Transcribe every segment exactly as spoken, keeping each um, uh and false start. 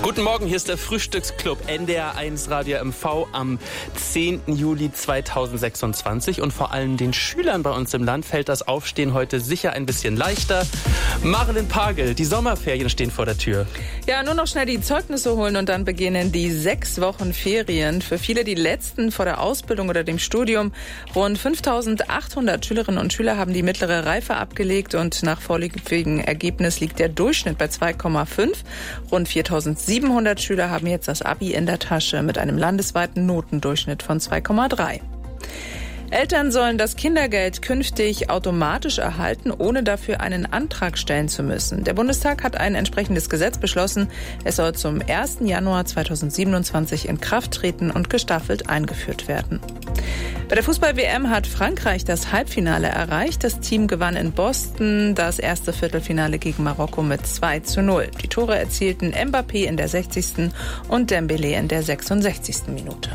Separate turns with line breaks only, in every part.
Guten Morgen, hier ist der Frühstücksclub N D R eins Radio M V am zehnten Juli zweitausendsechsundzwanzig. Und vor allem den Schülern bei uns im Land fällt das Aufstehen heute sicher ein bisschen leichter. Marilyn Pagel, die Sommerferien stehen vor der Tür.
Ja, nur noch schnell die Zeugnisse holen und dann beginnen die sechs Wochen Ferien. Für viele die letzten vor der Ausbildung oder dem Studium. Rund fünftausendachthundert Schülerinnen und Schüler haben die mittlere Reife abgelegt und nach vorliegendem Ergebnis liegt der Durchschnitt bei zwei Komma fünf. Rund viertausendsiebenhundert Schüler haben jetzt das Abi in der Tasche mit einem landesweiten Notendurchschnitt von zwei Komma drei. Eltern sollen das Kindergeld künftig automatisch erhalten, ohne dafür einen Antrag stellen zu müssen. Der Bundestag hat ein entsprechendes Gesetz beschlossen. Es soll zum ersten Januar zweitausendsiebenundzwanzig in Kraft treten und gestaffelt eingeführt werden. Bei der Fußball-W M hat Frankreich das Halbfinale erreicht. Das Team gewann in Boston das erste Viertelfinale gegen Marokko mit zwei zu null. Die Tore erzielten Mbappé in der sechzigsten und Dembélé in der sechsundsechzigsten Minute.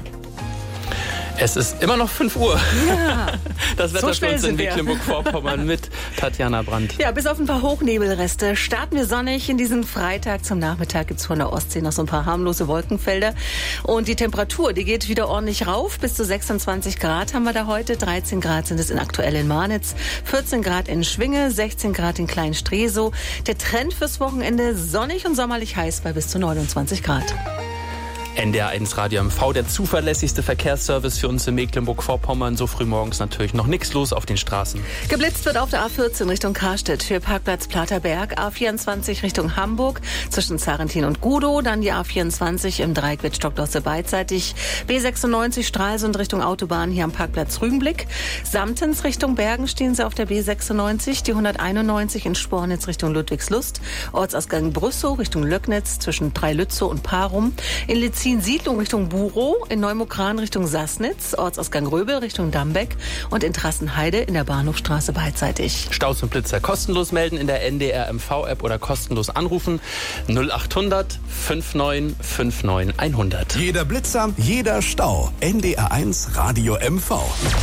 Es ist immer noch fünf Uhr.
Ja,
das Wetter
so
für uns in Mecklenburg-Vorpommern mit Tatjana Brandt.
Ja, bis auf ein paar Hochnebelreste starten wir sonnig in diesen Freitag. Zum Nachmittag gibt es von der Ostsee noch so ein paar harmlose Wolkenfelder. Und die Temperatur, die geht wieder ordentlich rauf. Bis zu sechsundzwanzig Grad haben wir da heute. dreizehn Grad sind es in aktuell in Marnitz, vierzehn Grad in Schwinge, sechzehn Grad in Kleinstresow. Der Trend fürs Wochenende sonnig und sommerlich heiß bei bis zu neunundzwanzig Grad.
N D R eins Radio M V, der zuverlässigste Verkehrsservice für uns in Mecklenburg-Vorpommern. So früh morgens natürlich noch nichts los auf den Straßen.
Geblitzt wird auf der A vierzehn Richtung Karstedt für Parkplatz Platerberg, A vierundzwanzig Richtung Hamburg zwischen Zarentin und Gudow, dann die A vierundzwanzig im Dreieck Wittstock-Dosse beidseitig, B sechsundneunzig Stralsund Richtung Autobahn hier am Parkplatz Rügenblick, Samtens Richtung Bergen stehen sie auf der B sechsundneunzig, die hunderteinundneunzig in Spornitz Richtung Ludwigslust, Ortsausgang Brüssow Richtung Löcknitz zwischen Dreilützow und Parum, in Litz Siedlung Richtung Burow, in Neumokran Richtung Sassnitz, Ortsausgang Röbel Richtung Dambeck und in Trassenheide in der Bahnhofstraße beidseitig.
Staus und Blitzer kostenlos melden in der N D R M V-App oder kostenlos anrufen null achthundert neunundfünfzig neunundfünfzig hundert.
Jeder Blitzer, jeder Stau. N D R eins Radio M V.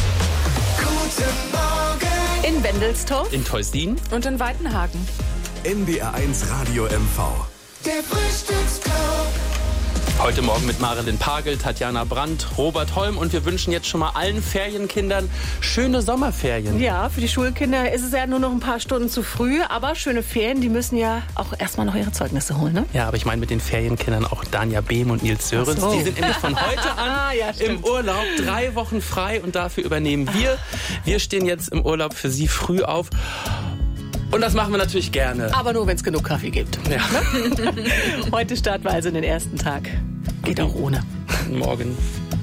Guten Morgen.
In Wendelstorf,
In Teusdien
Und in Weitenhagen.
N D R eins Radio M V.
Der Frühstücksclub.
Heute Morgen mit Marilyn Pagel, Tatjana Brandt, Robert Holm und wir wünschen jetzt schon mal allen Ferienkindern schöne Sommerferien.
ja, für die Schulkinder ist es ja nur noch ein paar Stunden zu früh, aber schöne Ferien, die müssen ja auch erstmal noch ihre Zeugnisse holen, ne?
Ja, aber ich meine mit den Ferienkindern auch Danja Behm und Nils Sörens.
Ach so.
Die sind nämlich von heute an
Ah, ja,
im Urlaub, drei Wochen frei und dafür übernehmen wir. Wir stehen jetzt im Urlaub für Sie früh auf. Und das machen wir natürlich gerne.
Aber nur, wenn es genug Kaffee gibt.
Ja.
Heute starten wir also in den ersten Tag. Geht auch ohne.
Morgen.